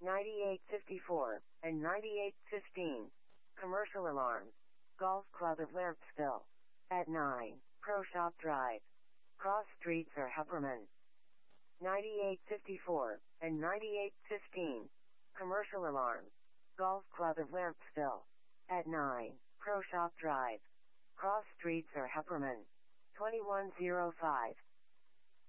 9854, and 9815. Commercial alarms. Golf Club of Lerpsville. At 9. Pro Shop Drive. Cross Street for Hupperman. 9854, and 9815. Commercial alarms. Golf Club of Lerpsville. At 9. Pro Shop Drive. Cross Street for Hupperman. 2105.